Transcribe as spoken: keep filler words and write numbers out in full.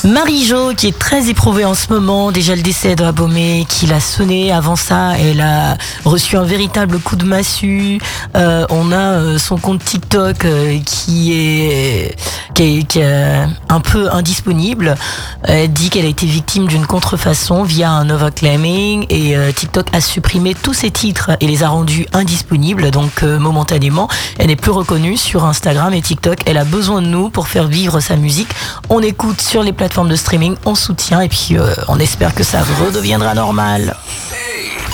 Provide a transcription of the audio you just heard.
Marie-Jo, qui est très éprouvée en ce moment, déjà le décès de Abomey qui l'a sonné. Avant ça, elle a reçu un véritable coup de massue. Euh, on a euh, son compte TikTok euh, qui est qui est, qui est un peu indisponible. Elle dit qu'elle a été victime d'une contrefaçon via un overclaiming et euh, TikTok a supprimé tous ses titres et les a rendus indisponibles. Donc euh, momentanément, elle n'est plus reconnue sur Instagram et TikTok. Elle a besoin de nous pour faire vivre sa musique. On écoute sur les plateformes de streaming, on soutient et puis euh, on espère que ça redeviendra normal.